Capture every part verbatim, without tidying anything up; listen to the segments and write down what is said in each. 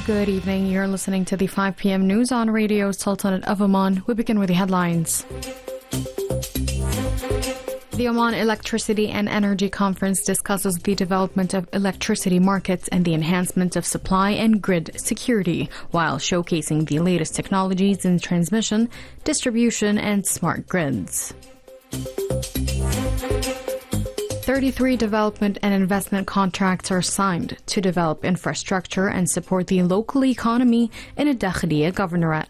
Good evening. You're listening to the five p.m. news on Radio Sultanate of Oman. We begin with the headlines. The Oman Electricity and Energy Conference discusses the development of electricity markets and the enhancement of supply and grid security, while showcasing the latest technologies in transmission, distribution, and smart grids. thirty-three development and investment contracts are signed to develop infrastructure and support the local economy in a Dakhliya governorate.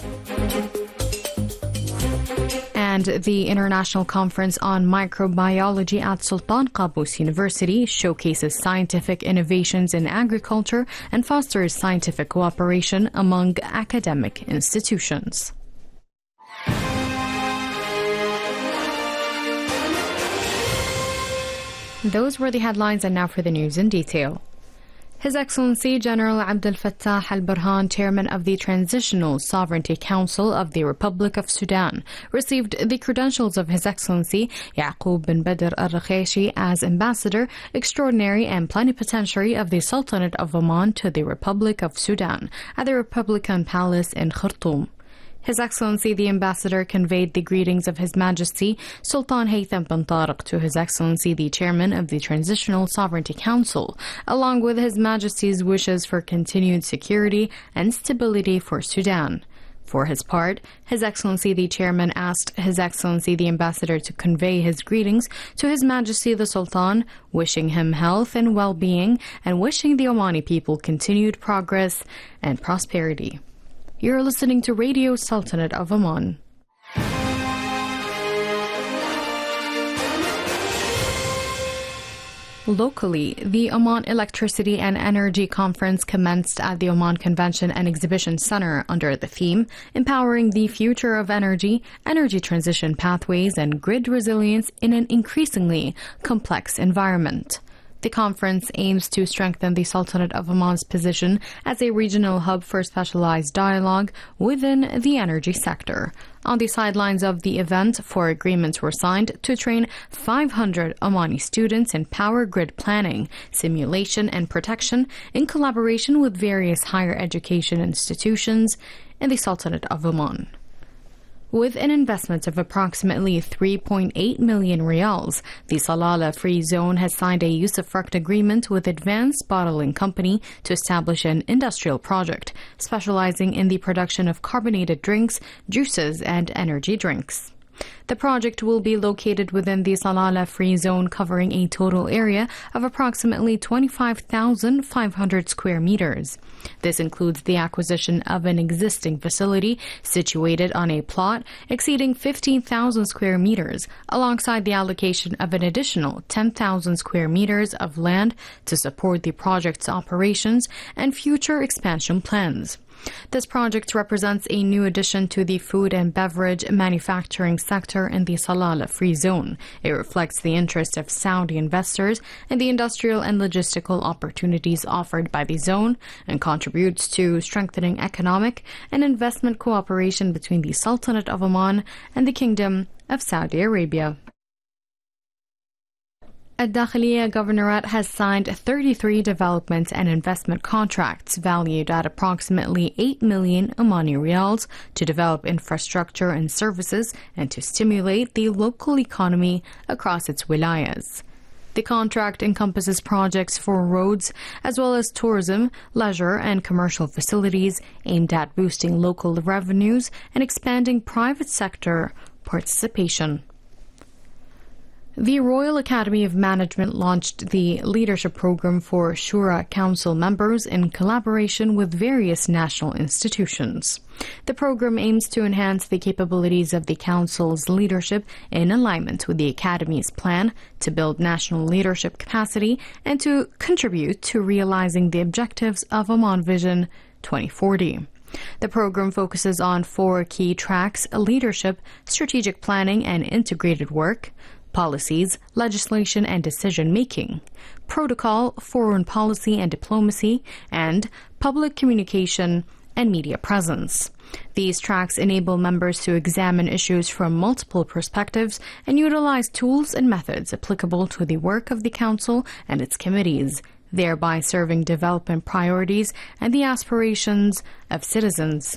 And the International Conference on Microbiology at Sultan Qaboos University showcases scientific innovations in agriculture and fosters scientific cooperation among academic institutions. Those were the headlines, and now for the news in detail. His Excellency General Abdel Fattah al-Burhan, Chairman of the Transitional Sovereignty Council of the Republic of Sudan, received the credentials of His Excellency Yaqub bin Badr al-Rakhishi as Ambassador Extraordinary and Plenipotentiary of the Sultanate of Oman to the Republic of Sudan at the Republican Palace in Khartoum. His Excellency the Ambassador conveyed the greetings of His Majesty Sultan Haytham bin Tariq to His Excellency the Chairman of the Transitional Sovereignty Council, along with His Majesty's wishes for continued security and stability for Sudan. For his part, His Excellency the Chairman asked His Excellency the Ambassador to convey his greetings to His Majesty the Sultan, wishing him health and well-being and wishing the Omani people continued progress and prosperity. You're listening to Radio Sultanate of Oman. Locally, the Oman Electricity and Energy Conference commenced at the Oman Convention and Exhibition Center under the theme Empowering the Future of Energy, Energy Transition Pathways, and Grid Resilience in an Increasingly Complex Environment. The conference aims to strengthen the Sultanate of Oman's position as a regional hub for specialized dialogue within the energy sector. On the sidelines of the event, four agreements were signed to train five hundred Omani students in power grid planning, simulation, and protection in collaboration with various higher education institutions in the Sultanate of Oman. With an investment of approximately three point eight million rials, the Salalah Free Zone has signed a Usufruct agreement with Advanced Bottling Company to establish an industrial project specializing in the production of carbonated drinks, juices, and energy drinks. The project will be located within the Salalah Free Zone, covering a total area of approximately twenty-five thousand five hundred square meters. This includes the acquisition of an existing facility situated on a plot exceeding fifteen thousand square meters, alongside the allocation of an additional ten thousand square meters of land to support the project's operations and future expansion plans. This project represents a new addition to the food and beverage manufacturing sector in the Salalah Free Zone. It reflects the interest of Saudi investors in the industrial and logistical opportunities offered by the zone and contributes to strengthening economic and investment cooperation between the Sultanate of Oman and the Kingdom of Saudi Arabia. Dakhliya Governorate has signed thirty-three development and investment contracts valued at approximately eight million Omani rials to develop infrastructure and services and to stimulate the local economy across its wilayas. The contract encompasses projects for roads as well as tourism, leisure, and commercial facilities aimed at boosting local revenues and expanding private sector participation. The Royal Academy of Management launched the Leadership Program for Shura Council members in collaboration with various national institutions. The program aims to enhance the capabilities of the Council's leadership in alignment with the Academy's plan to build national leadership capacity and to contribute to realizing the objectives of Oman Vision twenty forty. The program focuses on four key tracks: leadership, strategic planning and integrated work, policies, legislation and decision-making, protocol, foreign policy and diplomacy, and public communication and media presence. These tracks enable members to examine issues from multiple perspectives and utilize tools and methods applicable to the work of the Council and its committees. thereby serving development priorities and the aspirations of citizens.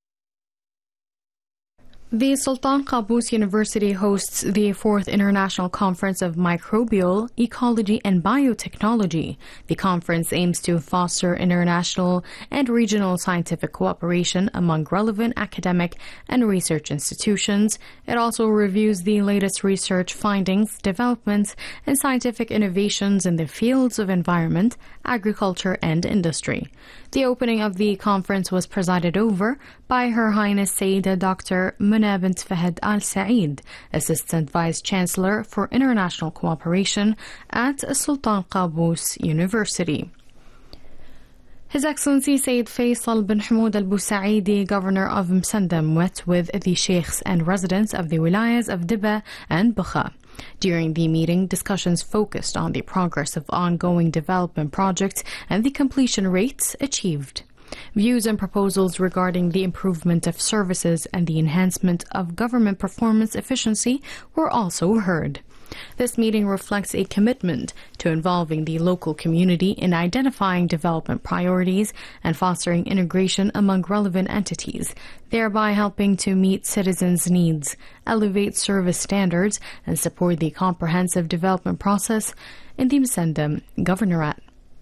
The Sultan Qaboos University hosts the fourth International Conference of Microbial Ecology and Biotechnology. The conference aims to foster international and regional scientific cooperation among relevant academic and research institutions. It also reviews the latest research findings, developments, and scientific innovations in the fields of environment, agriculture, and industry. The opening of the conference was presided over by Her Highness Sayyida Doctor Muna bint Fahd Al Saeed, Assistant Vice Chancellor for International Cooperation at Sultan Qaboos University. His Excellency Sayyid Faisal bin Hamoud Al Busaidi, Governor of Msanda, met with the sheikhs and residents of the wilayas of Dibba and Bukha. During the meeting, discussions focused on the progress of ongoing development projects and the completion rates achieved. Views and proposals regarding the improvement of services and the enhancement of government performance efficiency were also heard. This meeting reflects a commitment to involving the local community in identifying development priorities and fostering integration among relevant entities, thereby helping to meet citizens' needs, elevate service standards, and support the comprehensive development process in the Msanda Governorate.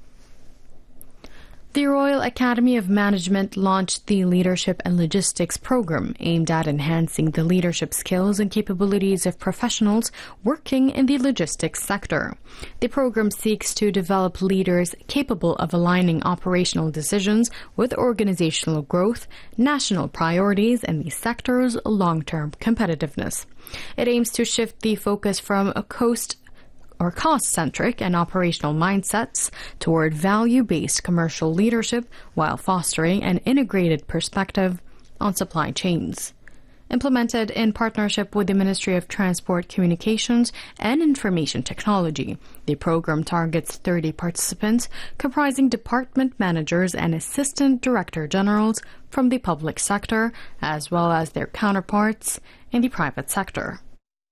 The Royal Academy of Management launched the Leadership and Logistics program aimed at enhancing the leadership skills and capabilities of professionals working in the logistics sector. The program seeks to develop leaders capable of aligning operational decisions with organizational growth, national priorities, and the sector's long-term competitiveness. It aims to shift the focus from a coast or cost-centric and operational mindsets toward value-based commercial leadership while fostering an integrated perspective on supply chains. Implemented in partnership with the Ministry of Transport, Communications and Information Technology, the program targets thirty participants comprising department managers and assistant director generals from the public sector as well as their counterparts in the private sector.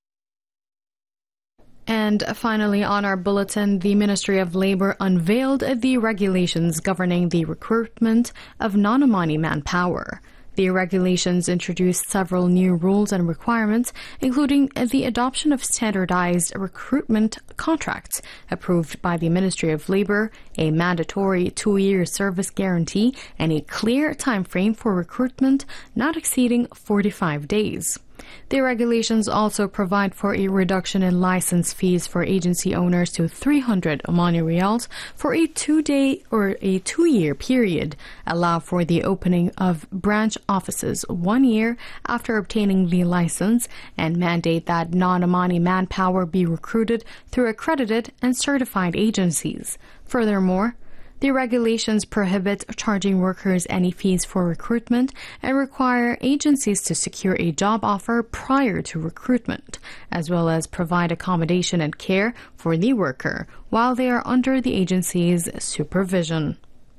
And finally, on our bulletin, the Ministry of Labour unveiled the regulations governing the recruitment of non-Omani manpower. The regulations introduced several new rules and requirements, including the adoption of standardized recruitment contracts approved by the Ministry of Labour, a mandatory two-year service guarantee, and a clear time frame for recruitment not exceeding forty-five days. The regulations also provide for a reduction in license fees for agency owners to three hundred Omani Riyals for a two-day or a two-year period, allow for the opening of branch offices one year after obtaining the license, and mandate that non-Omani manpower be recruited through accredited and certified agencies. Furthermore, the regulations prohibit charging workers any fees for recruitment and require agencies to secure a job offer prior to recruitment, as well as provide accommodation and care for the worker while they are under the agency's supervision.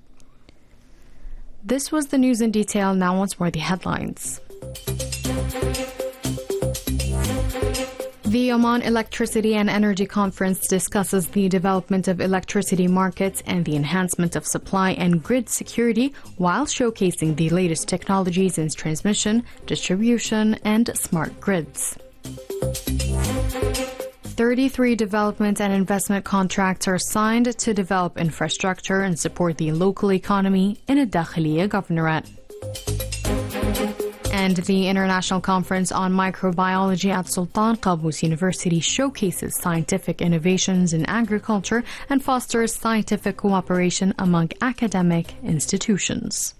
This was the news in detail. Now once more the headlines. The Oman Electricity and Energy Conference discusses the development of electricity markets and the enhancement of supply and grid security while showcasing the latest technologies in transmission, distribution, and smart grids. thirty-three development and investment contracts are signed to develop infrastructure and support the local economy in a Dakhiliya Governorate. And the International Conference on Microbiology at Sultan Qaboos University showcases scientific innovations in agriculture and fosters scientific cooperation among academic institutions.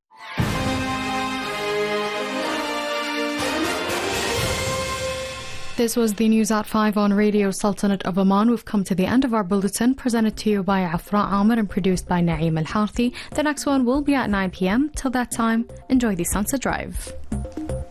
This was the News at five on Radio Sultanate of Oman. We've come to the end of our bulletin, presented to you by Afra Amr and produced by Naeem Al-Harthi. The next one will be at nine p.m. Till that time, enjoy the Sunset Drive.